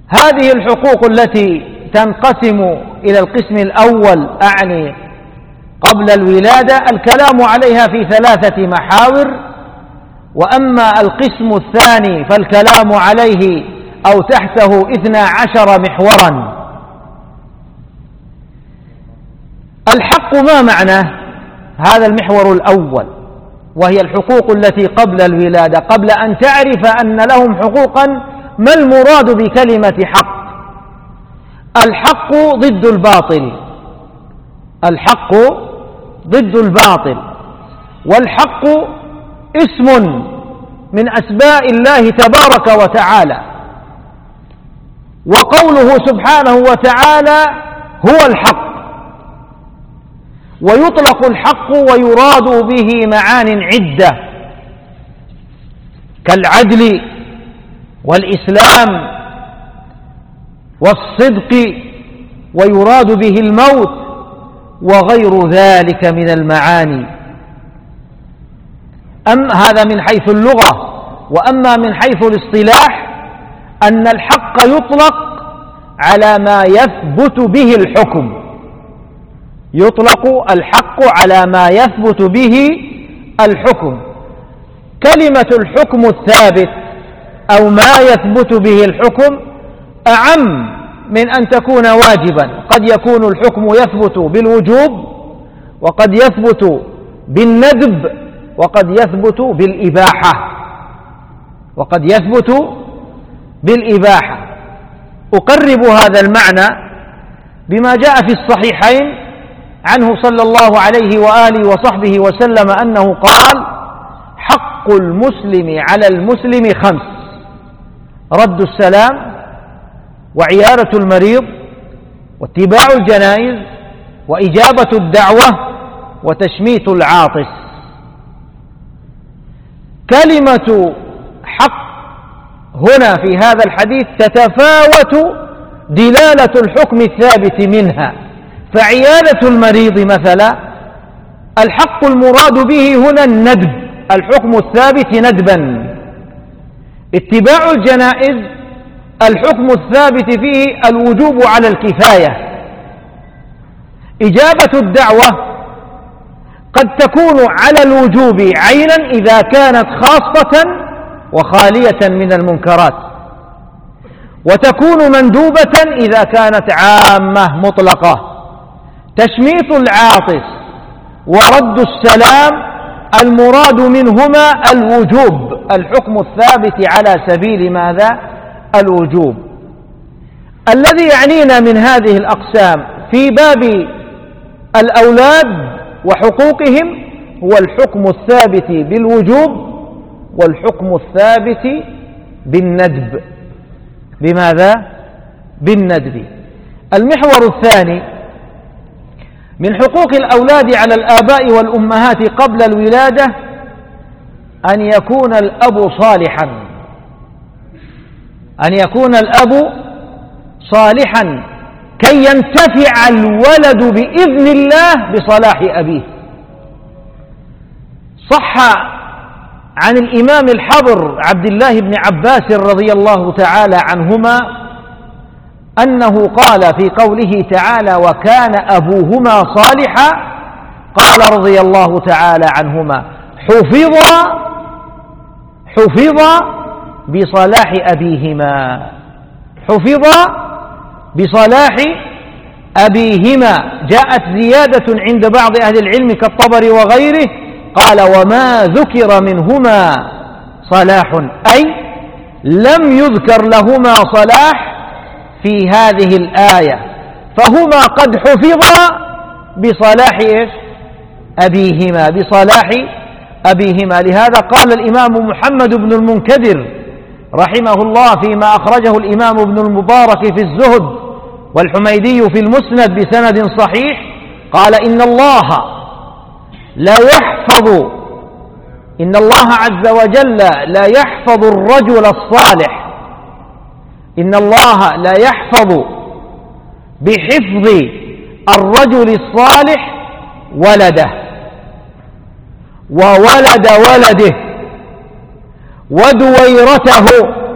هذه الحقوق التي تنقسم إلى القسم الأول أعني قبل الولادة الكلام عليها في 3 محاور، وأما القسم الثاني فالكلام عليه أو تحته 12 محورا. الحق ما معناه؟ هذا المحور الأول، وهي الحقوق التي قبل الولادة، قبل أن تعرف أن لهم حقوقا ما المراد بكلمة حق. الحق ضد الباطل، الحق ضد الباطل، والحق اسم من أسماء الله تبارك وتعالى، وقوله سبحانه وتعالى هو الحق، ويطلق الحق ويراد به معان عدة كالعدل والإسلام والصدق، ويراد به الموت وغير ذلك من المعاني. هذا من حيث اللغة. وأما من حيث الاصطلاح أن الحق يطلق على ما يثبت به الحكم، يطلق الحق على ما يثبت به الحكم. كلمة الحكم الثابت أو ما يثبت به الحكم أعم من أن تكون واجبا. قد يكون الحكم يثبت بالوجوب، وقد يثبت بالندب، وقد يثبت بالإباحة، وقد يثبت بالإباحة. أقرب هذا المعنى بما جاء في الصحيحين عنه صلى الله عليه وآله وصحبه وسلم أنه قال: حق المسلم على المسلم 5: رد السلام، وعيادة المريض، واتباع الجنائز، وإجابة الدعوة، وتشميت العاطس. كلمة حق هنا في هذا الحديث تتفاوت دلالة الحكم الثابت منها. فعيادة المريض مثلا الحق المراد به هنا الندب، الحكم الثابت ندبا. اتباع الجنائز الحكم الثابت فيه الوجوب على الكفاية. إجابة الدعوة قد تكون على الوجوب عينا إذا كانت خاصة وخالية من المنكرات، وتكون مندوبة إذا كانت عامة مطلقة. تشميت العاطس ورد السلام المراد منهما الوجوب، الحكم الثابت على سبيل ماذا؟ الوجوب. الذي يعنينا من هذه الأقسام في باب الأولاد وحقوقهم هو الحكم الثابت بالوجوب والحكم الثابت بالندب. بماذا؟ بالندب. المحور الثاني من حقوق الأولاد على الآباء والأمهات قبل الولادة أن يكون الأب صالحا، أن يكون الأب صالحا كي ينتفع الولد بإذن الله بصلاح أبيه. صح عن الإمام الحبر عبد الله بن عباس رضي الله تعالى عنهما أنه قال في قوله تعالى: وكان أبوهما صالحا، قال رضي الله تعالى عنهما: حفظ بصلاح أبيهما، حفظ بصلاح أبيهما. جاءت زيادة عند بعض أهل العلم كالطبري وغيره، قال: وما ذكر منهما صلاح، أي لم يذكر لهما صلاح في هذه الآية، فهما قد حفظا بصلاح إيش؟ أبيهما، بصلاح أبيهما. لهذا قال الإمام محمد بن المنكدر رحمه الله فيما أخرجه الإمام ابن المبارك في الزهد والحميدي في المسند بسند صحيح، قال: إن الله عز وجل لا يحفظ الرجل الصالح، إن الله لا يحفظ بحفظ الرجل الصالح ولده وولد ولده ودويرته